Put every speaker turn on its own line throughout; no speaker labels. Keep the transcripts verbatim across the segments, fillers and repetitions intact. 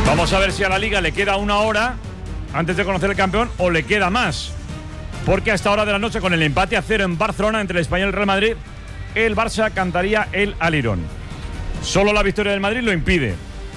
Vamos a ver si a la Liga le queda una hora antes de conocer el campeón o le queda más. Porque a esta hora de la noche, con el empate a cero en Barcelona entre el Español y el Real Madrid, el Barça cantaría el alirón. Solo la victoria del Madrid lo impide.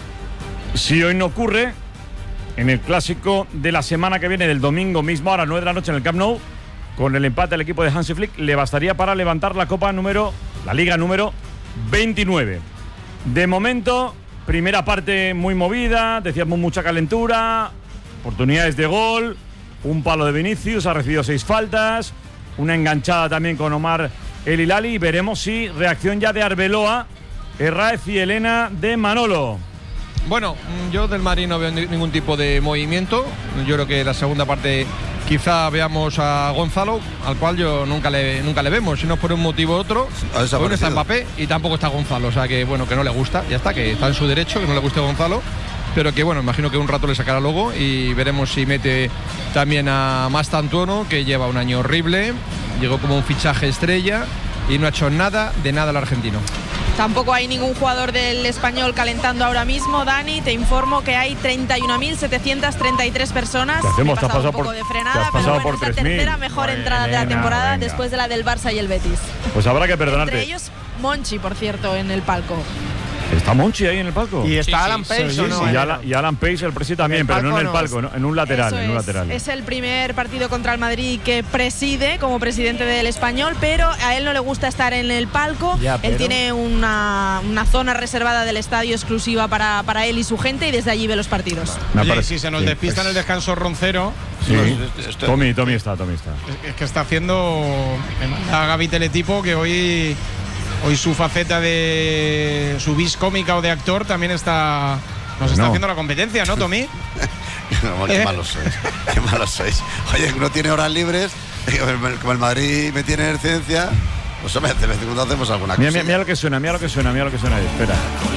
Si hoy no ocurre, en el clásico de la semana que viene, del domingo mismo, a las nueve de la noche en el Camp Nou, con el empate al equipo de Hansi Flick, le bastaría para levantar la Copa número, la Liga número veintinueve. De momento, primera parte muy movida, decíamos mucha calentura, oportunidades de gol, un palo de Vinicius, ha recibido seis faltas, una enganchada también con Omar El Hilali, y veremos si reacción ya de Arbeloa, Herráez y Elena de Manolo.
Bueno, yo del Madrid no veo ningún tipo de movimiento. Yo creo que la segunda parte quizá veamos a Gonzalo, al cual yo nunca le, nunca le vemos, si no por un motivo u otro. Hoy no está Mbappé y tampoco está Gonzalo, o sea que bueno, que no le gusta, ya está, que está en su derecho, que no le guste Gonzalo, pero que bueno, imagino que un rato le sacará luego y veremos si mete también a Mastantuono, que lleva un año horrible, llegó como un fichaje estrella y no ha hecho nada de nada el argentino.
Tampoco hay ningún jugador del Español calentando ahora mismo. Dani, te informo que hay treinta y una mil setecientas treinta y tres personas.
¿Qué hacemos?
He pasado
¿Te has pasado
un poco
por,
de frenada, pero bueno,
por
es la
tres mil?
tercera mejor
Bueno,
entrada de la
Elena,
temporada,
venga.
después de la del Barça y el Betis.
Pues habrá que perdonarte.
Entre ellos, Monchi, por cierto, en el palco.
¿Está Monchi ahí en el palco?
Y está
Sí,
Alan
sí,
Pace,
sí,
¿o
sí,
no?
Sí, y, Alan, y Alan Pace, el presi también,
El
pero no en el
palco
palco,
no.
¿no? En un lateral,
Eso
en un
es.
lateral.
Es el primer partido contra el Madrid que preside como presidente del Español, pero a él no le gusta estar en el palco.
Ya, pero-
Él tiene una, una zona reservada del estadio exclusiva para, para él y su gente, y desde allí ve los partidos.
Me
Oye,
parece-
si se nos
sí.
despista en el descanso Roncero,
Sí.
pues, esto-
Tommy, Tommy está, Tommy está.
es- es que está haciendo a Gaby Teletipo, que hoy hoy su faceta de su vis cómica o de actor también está nos está
No.
haciendo la competencia, ¿no, Tommy?
No, qué malos sois, qué malos sois. Oye, uno tiene horas libres, como el Madrid me tiene en ciencia, pues hombre, de vez en cuando hacemos alguna cosa.
Mira, mira, mira lo que suena, mira lo que suena, mira lo que suena ahí. Espera.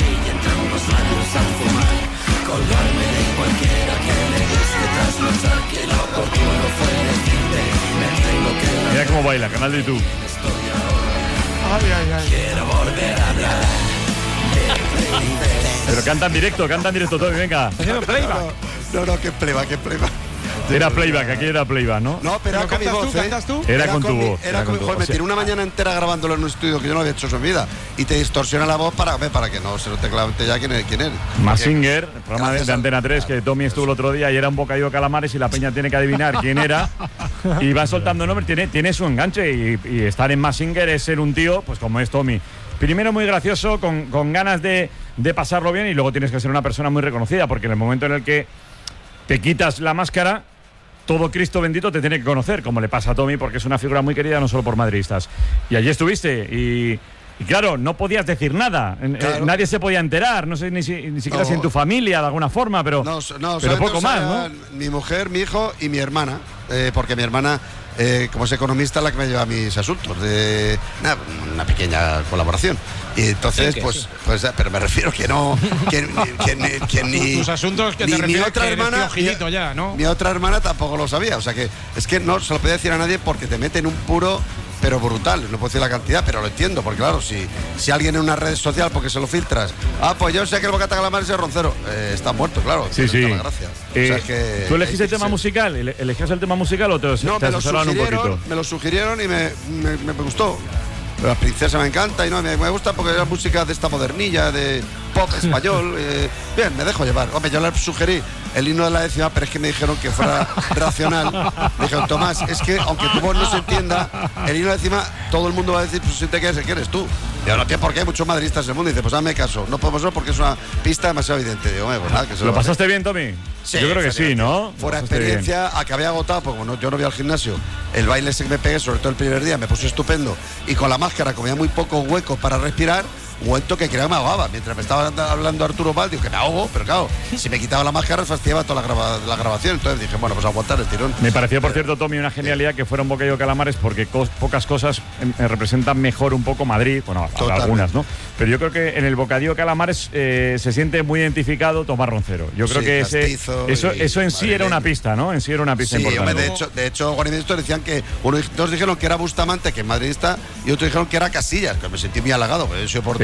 Mira cómo baila, canal de YouTube.
Ay, ay, ay.
Pero canta en directo, canta en directo, Tommy, venga.
Haciendo playback.
No, no, qué pleba, qué pleba.
Era playback, aquí era playback, ¿no?
No, pero era
¿Pero
con mi
cantas
voz,
tú,
¿eh?
cantas tú?
Era con tu
mi-
voz,
Era
era
con
con
mi
tu
joder,
voz,
me
sí.
tiré una mañana entera grabándolo en un estudio que yo no había hecho en mi vida. Y te distorsiona la voz para, para que no se note claramente ya quién es. Quién es.
Mazinger, el programa de,
Gracias
de
al-
Antena tres, que Tommy estuvo el otro día y era un bocadillo de calamares y la peña tiene que adivinar quién era. Y va soltando nombres, tiene, tiene su enganche. Y, y estar en Mazinger es ser un tío, pues como es Tommy. Primero muy gracioso, con, con ganas de, de pasarlo bien, y luego tienes que ser una persona muy reconocida, porque en el momento en el que te quitas la máscara, todo Cristo bendito te tiene que conocer, como le pasa a Tommy, porque es una figura muy querida no solo por madridistas. Y allí estuviste y, y claro, no podías decir nada. En-
Claro.
eh, nadie se podía enterar, no sé ni, si- ni siquiera
No.
si en tu familia de alguna forma, pero,
No, no,
pero
solamente
poco más,
sabía
¿no?
Mi mujer, mi hijo y mi hermana, eh, porque mi hermana, eh, como es economista, es la que me lleva a mis asuntos, de nada, una pequeña colaboración. Y entonces,
Sí, que
pues,
sí.
pues, eh, pero me refiero que no, que, que, que- que ni
Tus asuntos que
ni
te
mi
refieres
otra
que eres
hermana,
piojillito
mi-
ya, ¿no?
Mi otra hermana tampoco lo sabía, o sea que es que no se lo podía decir a nadie porque te mete en un puro, pero brutal. No puedo decir la cantidad, pero lo entiendo, porque claro, si, si alguien en una red social, porque se lo filtras, ah, pues yo sé que el bocata calamar es el Roncero, eh, está muerto, claro.
Sí,
tiene
sí.
toda la gracia.
Eh,
O sea, es que
¿Tú elegiste
hay
el
que
tema
ser-
musical? ¿Ele- ¿Elegías el tema musical o te,
No,
te
me lo
asesoraron un
sugirieron,
poquito?
me lo sugirieron y me, me, me gustó. La princesa me encanta y no me, me gusta porque era música de esta modernilla, de pop español. eh, bien, me dejo llevar. Hombre, yo le sugerí el himno de la décima, pero es que me dijeron que fuera racional. Me dijeron, Tomás, es que aunque tu voz no se entienda, el himno de la décima, todo el mundo va a decir, pues si te quieres, que eres tú. Digo, no tiene por qué, hay muchos madridistas en el mundo. Y dice, pues hazme caso, no podemos no porque es una pista demasiado evidente. Digo, hombre, pues nada, que se
¿Lo
va a hacer.
pasaste bien, Tommy?
Sí,
Yo creo que
fue
sí, ¿no?
Fuera
Lo pasaste bien.
experiencia, acabé agotado, porque bueno, yo no voy al gimnasio. El baile ese que me pegué, sobre todo el primer día, me puse estupendo. Y con la máscara, como había muy poco hueco para respirar, momento que creo que me ahogaba. Mientras me estaba hablando Arturo Val, digo que me ahogo, pero claro, si me quitaba la máscara, fastidiaba toda la, grava- la grabación. Entonces dije, bueno, pues aguantar el tirón.
Me pareció, por cierto, Tommy, una genialidad que fuera un bocadillo de calamares, porque cos- pocas cosas em, eh, representan mejor un poco Madrid, bueno, habrá
Totalmente.
algunas, ¿no? Pero yo creo que en el bocadillo de calamares eh, se siente muy identificado Tomás Roncero. Yo creo
Sí,
que ese,
castizo
eso,
y
eso en sí era una
madrileño.
pista, ¿no? En sí era una pista
Sí,
importante.
hombre, de hecho, de hecho, Juan y Ministro decían que uno, dos dijeron que era Bustamante, que es madridista, y otros dijeron que era Casillas, que me sentí muy halagado, porque yo soy portero.